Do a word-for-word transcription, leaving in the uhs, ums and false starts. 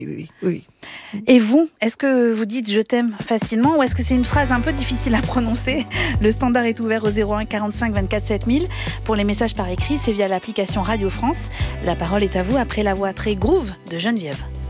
oui, oui. Et vous, est-ce que vous dites « je t'aime » facilement ou est-ce que c'est une phrase un peu difficile à prononcer ? Le standard est ouvert au zéro un quarante-cinq vingt-quatre sept mille. Pour les messages par écrit, c'est via l'application Radio France. La parole est à vous après la voix très groove de Geneviève.